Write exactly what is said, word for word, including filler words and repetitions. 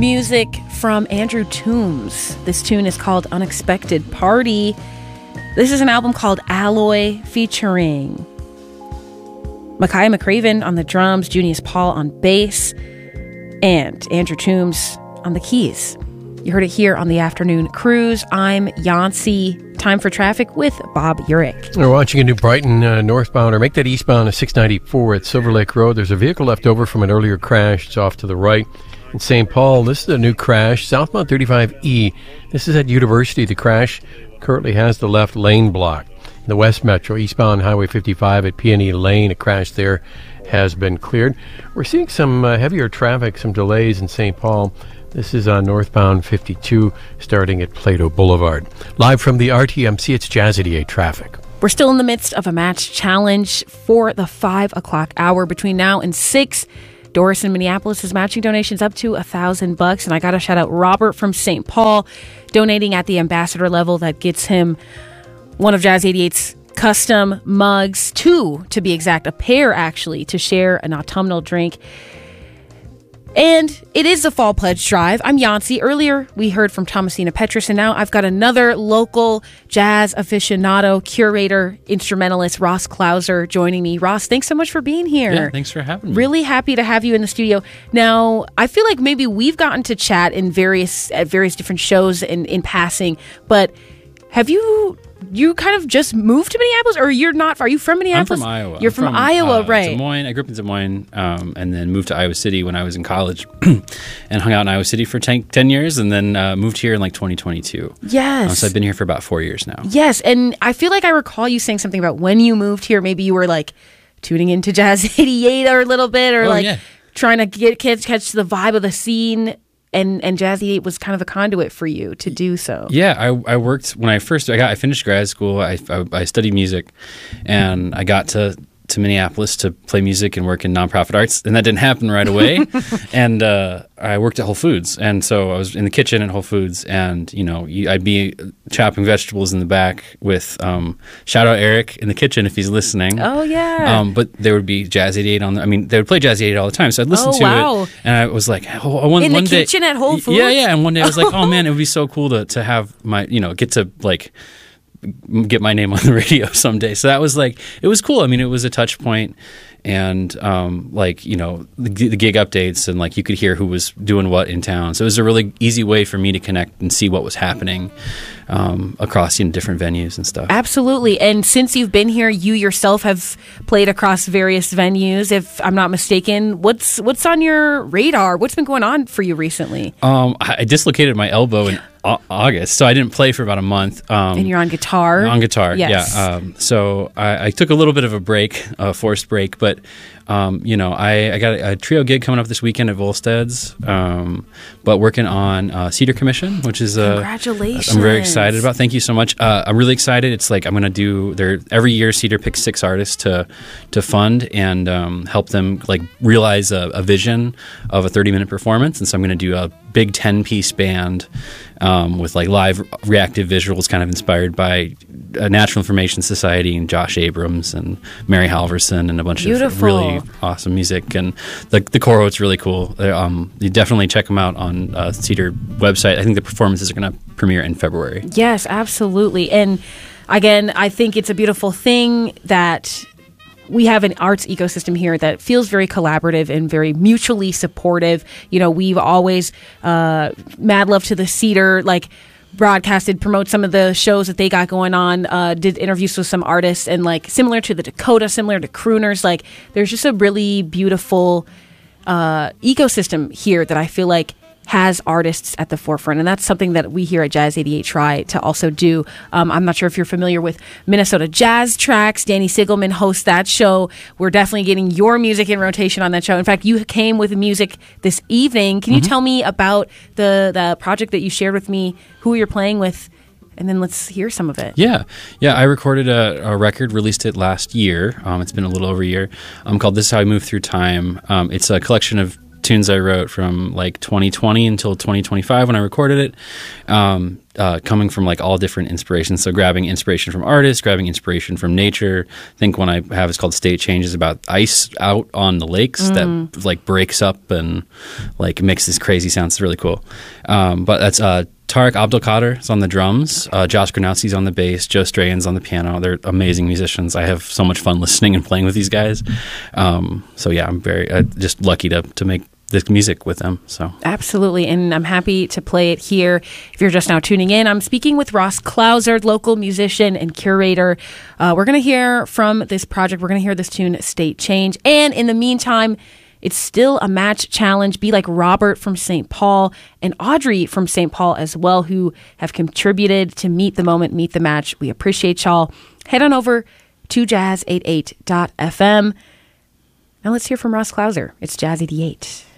music from Andrew Toombs. This tune is called Unexpected Party. This is an album called Alloy featuring Micaiah McCraven on the drums, Junius Paul on bass, and Andrew Toombs on the keys. You heard it here on the Afternoon Cruise. I'm Yancey. Time for traffic with Bob Urich. We're watching a New Brighton uh, northbound, or make that eastbound at six ninety-four at Silver Lake Road. There's a vehicle left over from an earlier crash. It's off to the right. In Saint Paul, this is a new crash, southbound thirty-five E. This is at University. The crash currently has the left lane blocked. In the West Metro, eastbound Highway fifty-five at Peony Lane, a crash there has been cleared. We're seeing some uh, heavier traffic, some delays in Saint Paul. This is on northbound fifty-two, starting at Plato Boulevard. Live from the R T M C, it's Jazz eighty-eight traffic. We're still in the midst of a match challenge for the five o'clock hour. Between now and six, Doris in Minneapolis is matching donations up to a thousand bucks. And I got to shout out Robert from Saint Paul, donating at the ambassador level. That gets him one of Jazz eighty-eight's custom mugs, two to be exact, a pair actually, to share an autumnal drink. And it is the Fall Pledge Drive. I'm Yancey. Earlier, we heard from Thomasina Petrus, and now I've got another local jazz aficionado, curator, instrumentalist, Ross Klauser, joining me. Ross, thanks so much for being here. Yeah, thanks for having me. Really happy to have you in the studio. Now, I feel like maybe we've gotten to chat in various at various different shows in, in passing, but have you... You kind of just moved to Minneapolis, or you're not? Are you from Minneapolis? I'm from Iowa. You're from, from Iowa, uh, right? Des Moines. I grew up in Des Moines, um, and then moved to Iowa City when I was in college, and hung out in Iowa City for ten, ten years, and then uh, moved here in like twenty twenty-two. Yes. Uh, so I've been here for about four years now. Yes, and I feel like I recall you saying something about when you moved here. Maybe you were like tuning into Jazz eighty-eight or a little bit, or oh, like yeah. trying to get kids catch the vibe of the scene. And and Jazz eighty-eight was kind of a conduit for you to do so. Yeah, I, I worked when I first I got I finished grad school. I, I, I studied music, and I got to, to Minneapolis to play music and work in nonprofit arts, and that didn't happen right away. and uh, I worked at Whole Foods, and so I was in the kitchen at Whole Foods, and you know you, I'd be chopping vegetables in the back with um, shout out Eric in the kitchen if he's listening. Oh yeah. Um, but there would be Jazz eighty-eight on. The, I mean, they would play Jazz eighty-eight all the time, so I'd listen oh, to wow. it, and I was like, oh, one, in one the day, kitchen at Whole Foods. Yeah, yeah. And one day I was like, oh man, it would be so cool to to have my you know get to like. get my name on the radio someday. So that was like, it was cool. I mean, it was a touch point, and um, like, you know, the, the gig updates, and like you could hear who was doing what in town. So it was a really easy way for me to connect and see what was happening um, across you know, different venues and stuff. Absolutely. And since you've been here, you yourself have played across various venues, if I'm not mistaken. What's what's on your radar? What's been going on for you recently? Um, I, I dislocated my elbow in August, so I didn't play for about a month. Um, and you're on guitar? On guitar, yes. yeah. Um, so I, I took a little bit of a break, a forced break, but um, you know, I, I got a, a trio gig coming up this weekend at Volstead's, um, but working on uh, Cedar Commission, which is a congratulations. I'm very excited about. Thank you so much. Uh, I'm really excited. It's like I'm going to do there every year. Cedar picks six artists to to fund and um, help them like realize a, a vision of a thirty minute performance, and so I'm going to do a big ten piece band um, with like live reactive visuals, kind of inspired by uh, Natural Information Society and Josh Abrams and Mary Halverson and a bunch Beautiful. of really awesome music. And the the chorus really cool. Um, you definitely check them out on uh, Cedar website. I think the performances are going to premiere in February. Yes, absolutely. And again, I think it's a beautiful thing that we have an arts ecosystem here that feels very collaborative and very mutually supportive. You know, we've always, uh, mad love to the Cedar, like broadcasted, promote some of the shows that they got going on, uh, did interviews with some artists, and like similar to the Dakota, similar to Crooners, like there's just a really beautiful uh, ecosystem here that I feel like has artists at the forefront, and that's something that we here at Jazz eighty-eight try to also do. Um, I'm not sure if you're familiar with Minnesota Jazz Tracks. Danny Sigelman hosts that show. We're definitely getting your music in rotation on that show. In fact, you came with music this evening. Can mm-hmm. you tell me about the, the project that you shared with me, who you're playing with, and then let's hear some of it. Yeah. Yeah, I recorded a, a record, released it last year. Um, it's been a little over a year, um, called This Is How I Move Through Time. Um, it's a collection of tunes I wrote from like twenty twenty until twenty twenty-five when I recorded it, um, uh, coming from like all different inspirations. So grabbing inspiration from artists, grabbing inspiration from nature. I think one I have is called State Change, is about ice out on the lakes mm. that like breaks up and like makes this crazy sound. It's really cool. Um, but that's uh, Tarek Abdelkader is on the drums, uh, Josh Granowski's on the bass, Joe Strahan's on the piano. They're amazing musicians. I have so much fun listening and playing with these guys. Um, so yeah, I'm very uh, just lucky to to make this music with them. So absolutely, and I'm happy to play it here. If you're just now tuning in, I'm speaking with Ross Clouser, local musician and curator. Uh, we're going to hear from this project. We're going to hear this tune, State Change. And in the meantime, it's still a match challenge. Be like Robert from Saint Paul and Audrey from Saint Paul as well, who have contributed to Meet the Moment, Meet the Match. We appreciate y'all. Head on over to jazz eighty-eight dot f m. Now let's hear from Ross Clouser. It's Jazz eighty-eight.